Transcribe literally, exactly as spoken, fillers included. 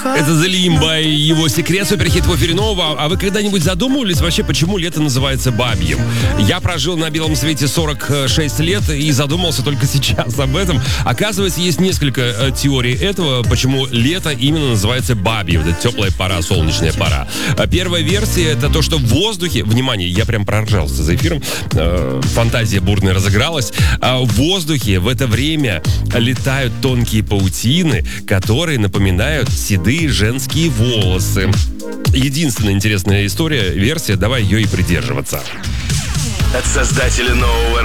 Это The Limbo и его секрет, суперхит в эфире нового. А вы когда-нибудь задумывались вообще, почему лето называется бабьим? Я прожил на белом свете сорок шесть лет и задумался только сейчас об этом. Оказывается, есть несколько теорий этого, почему лето именно называется бабьим. Это теплая пора, солнечная пора. Первая версия — это то, что в воздухе, внимание, я прям проржался за эфиром, фантазия бурная разыгралась. В воздухе в это время летают тонкие паутины, которые напоминают седые женские волосы. Единственная интересная история, версия, давай ее и придерживаться. От создателя нового